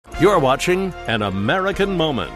You're watching An American Moment.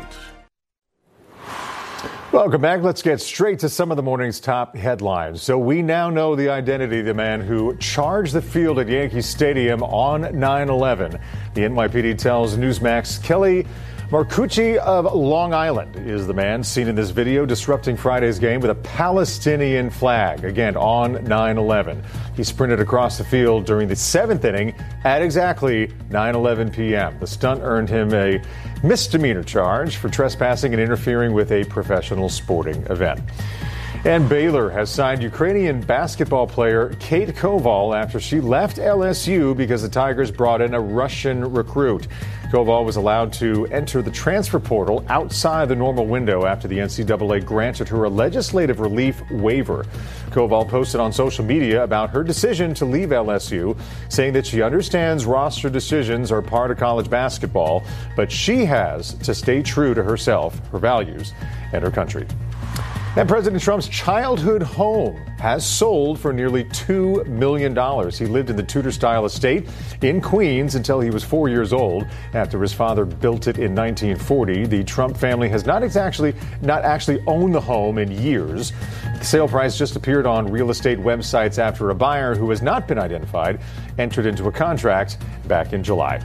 Welcome back. Let's get straight to some of the morning's top headlines. So we now know the identity of the man who charged the field at Yankee Stadium on 9/11. The NYPD tells Newsmax Kelly Marcucci of Long Island is the man seen in this video disrupting Friday's game with a Palestinian flag, again on 9/11. He sprinted across the field during the seventh inning at exactly 9:11 p.m. The stunt earned him a misdemeanor charge for trespassing and interfering with a professional sporting event. And Baylor has signed Ukrainian basketball player Kate Koval after she left LSU because the Tigers brought in a Russian recruit. Koval was allowed to enter the transfer portal outside the normal window after the NCAA granted her a legislative relief waiver. Koval posted on social media about her decision to leave LSU, saying that she understands roster decisions are part of college basketball, but she has to stay true to herself, her values, and her country. And President Trump's childhood home has sold for nearly $2 million. He lived in the Tudor-style estate in Queens until he was 4 years old. After his father built it in 1940, the Trump family has not actually owned the home in years. The sale price just appeared on real estate websites after a buyer who has not been identified entered into a contract back in July.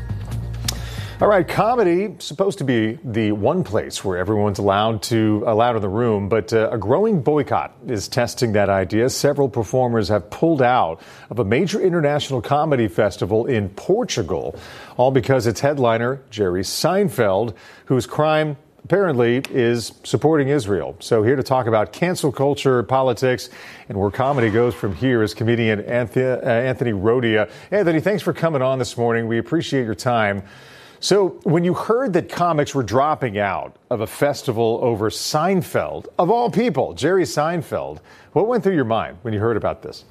All right, comedy supposed to be the one place where everyone's allowed in the room, but a growing boycott is testing that idea. Several performers have pulled out of a major international comedy festival in Portugal, all because its headliner, Jerry Seinfeld, whose crime apparently is supporting Israel. So here to talk about cancel culture, politics, and where comedy goes from here is comedian Anthony Rodia. Anthony, thanks for coming on this morning. We appreciate your time. So when you heard that comics were dropping out of a festival over Seinfeld, of all people, Jerry Seinfeld, what went through your mind when you heard about this?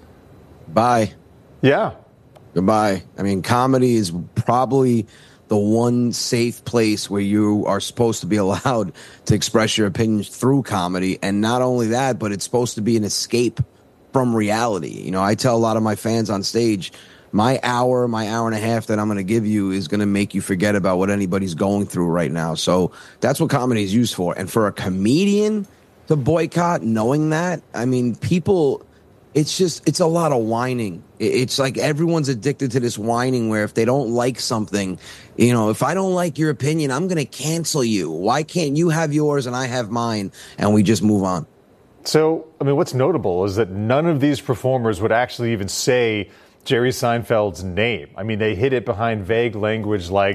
Bye. Yeah. Goodbye. I mean, comedy is probably the one safe place where you are supposed to be allowed to express your opinions through comedy. And not only that, but it's supposed to be an escape from reality. You know, I tell a lot of my fans on stage, my hour and a half that I'm going to give you is going to make you forget about what anybody's going through right now. So that's what comedy is used for. And for a comedian to boycott, knowing that, I mean, people, it's a lot of whining. It's like everyone's addicted to this whining where if they don't like something, you know, if I don't like your opinion, I'm going to cancel you. Why can't you have yours and I have mine? And we just move on. So, I mean, what's notable is that none of these performers would actually even say Jerry Seinfeld's name. I mean, they hid it behind vague language like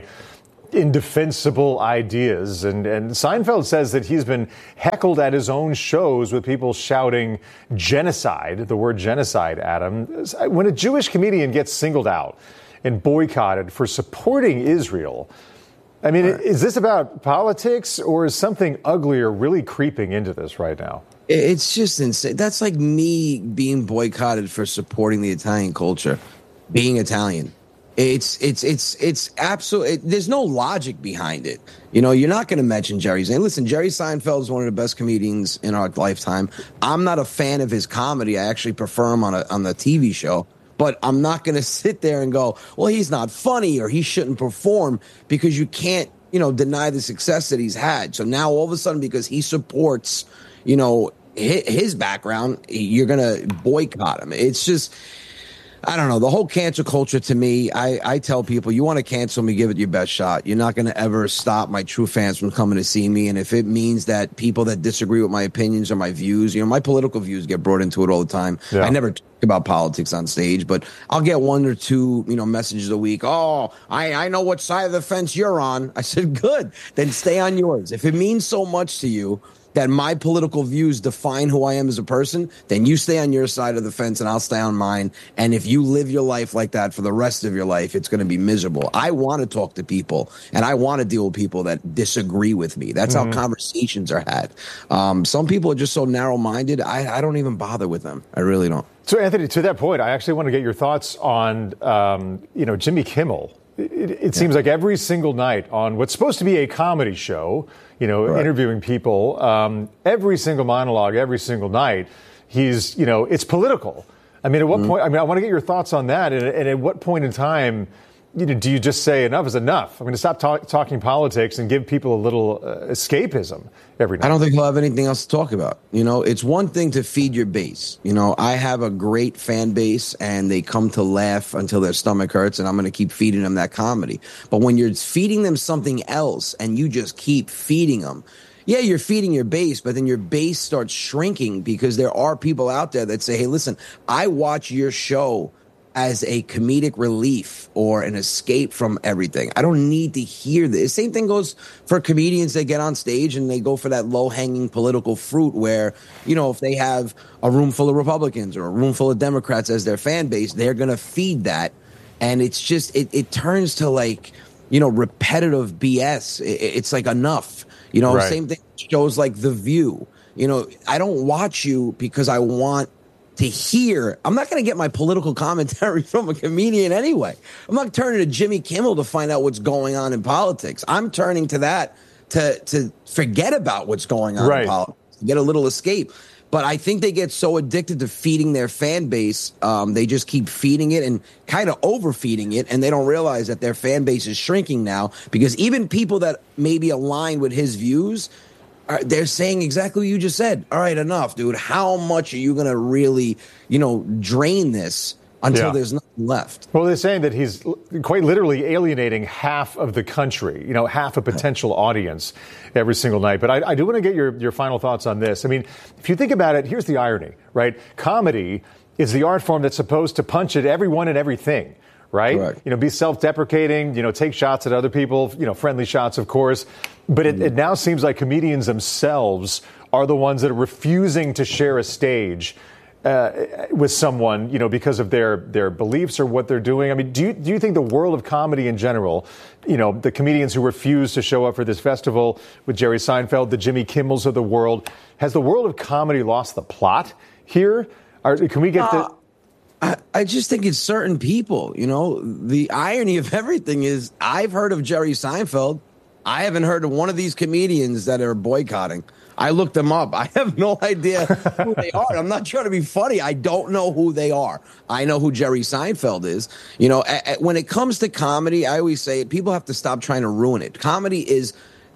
indefensible ideas. And Seinfeld says that he's been heckled at his own shows with people shouting genocide, the word genocide at him. When a Jewish comedian gets singled out and boycotted for supporting Israel, I mean, is this about politics or is something uglier really creeping into this right now? It's just insane. That's like me being boycotted for supporting the Italian culture, being Italian. It's absolutely, there's no logic behind it. You know, you're not going to mention Jerry's name. Listen, Jerry Seinfeld is one of the best comedians in our lifetime. I'm not a fan of his comedy. I actually prefer him on the TV show. But I'm not going to sit there and go, well, he's not funny or he shouldn't perform, because you can't, you know, deny the success that he's had. So now all of a sudden, because he supports, you know, his background, you're going to boycott him. It's just, I don't know. The whole cancel culture to me, I tell people, you want to cancel me, give it your best shot. You're not going to ever stop my true fans from coming to see me. And if it means that people that disagree with my opinions or my views, you know, my political views get brought into it all the time. Yeah. I never talk about politics on stage, but I'll get one or two, you know, messages a week. Oh, I know what side of the fence you're on. I said, good, then stay on yours. If it means so much to you that my political views define who I am as a person, then you stay on your side of the fence and I'll stay on mine. And if you live your life like that for the rest of your life, it's going to be miserable. I want to talk to people and I want to deal with people that disagree with me. That's how conversations are had. Some people are just so narrow-minded, I don't even bother with them. I really don't. So, Anthony, to that point, I actually want to get your thoughts on, Jimmy Kimmel. It seems like every single night on what's supposed to be a comedy show, right, interviewing people, every single monologue, every single night, he's, it's political. I mean, at what point, I want to get your thoughts on that. And at what point in time, do you just say enough is enough? I mean, to stop talking politics and give people a little escapism every night. I don't think he'll have anything else to talk about. It's one thing to feed your base. I have a great fan base, and they come to laugh until their stomach hurts, and I'm going to keep feeding them that comedy. But when you're feeding them something else and you just keep feeding them, yeah, you're feeding your base, but then your base starts shrinking because there are people out there that say, hey, listen, I watch your show as a comedic relief or an escape from everything. I don't need to hear this. Same thing goes for comedians that get on stage and they go for that low-hanging political fruit where, if they have a room full of Republicans or a room full of Democrats as their fan base, they're going to feed that. And it's just, it turns to repetitive BS. It's like enough. Right. Same thing shows like The View. I don't watch you because I want to hear. I'm not going to get my political commentary from a comedian anyway. I'm not turning to Jimmy Kimmel to find out what's going on in politics. I'm turning to that to forget about what's going on in politics, to get a little escape. But I think they get so addicted to feeding their fan base, they just keep feeding it and kind of overfeeding it, and they don't realize that their fan base is shrinking now because even people that maybe align with his views, they're saying exactly what you just said. All right, enough, dude. How much are you going to really, drain this until there's nothing left? Well, they're saying that he's quite literally alienating half of the country, half a potential audience every single night. But I do want to get your final thoughts on this. I mean, if you think about it, here's the irony, right? Comedy is the art form that's supposed to punch at everyone and everything. Right? Correct. Be self-deprecating, take shots at other people, friendly shots, of course. But it now seems like comedians themselves are the ones that are refusing to share a stage with someone, because of their beliefs or what they're doing. I mean, do you think the world of comedy in general, the comedians who refuse to show up for this festival with Jerry Seinfeld, the Jimmy Kimmels of the world, has the world of comedy lost the plot here? Can we get the... I just think it's certain people. The irony of everything is I've heard of Jerry Seinfeld. I haven't heard of one of these comedians that are boycotting. I looked them up. I have no idea who they are. I'm not trying to be funny. I don't know who they are. I know who Jerry Seinfeld is. When it comes to comedy, I always say people have to stop trying to ruin it. Comedy is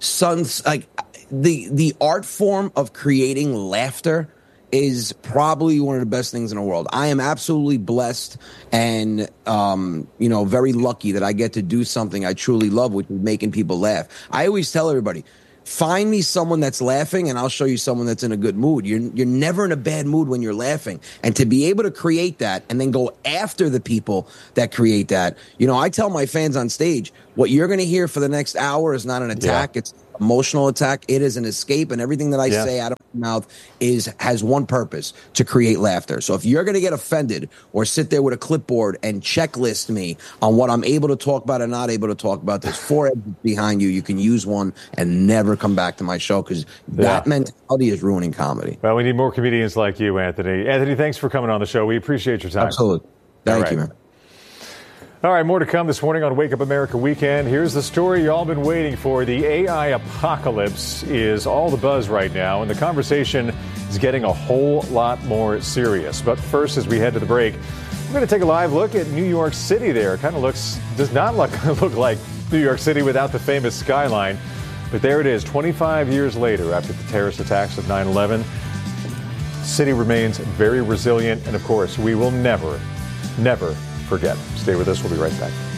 the art form of creating laughter is probably one of the best things in the world. I am absolutely blessed and, very lucky that I get to do something I truly love, which is making people laugh. I always tell everybody, find me someone that's laughing and I'll show you someone that's in a good mood. You're never in a bad mood when you're laughing. And to be able to create that and then go after the people that create that, I tell my fans on stage, what you're going to hear for the next hour is not an attack. It's emotional attack. It is an escape, and everything that I say out of my mouth has one purpose: to create laughter. So if you're going to get offended or sit there with a clipboard and checklist me on what I'm able to talk about and not able to talk about, there's 4 exits behind you. You can use one and never come back to my show because that mentality is ruining comedy. Well, we need more comedians like you, Anthony. Anthony, thanks for coming on the show. We appreciate your time. Absolutely. Thank you, man. All right, more to come this morning on Wake Up America Weekend. Here's the story you all been waiting for. The AI apocalypse is all the buzz right now, and the conversation is getting a whole lot more serious. But first, as we head to the break, we're going to take a live look at New York City there. It kind of does not look like New York City without the famous skyline. But there it is, 25 years later after the terrorist attacks of 9/11. The city remains very resilient, and of course, we will never forget. Stay with us. We'll be right back.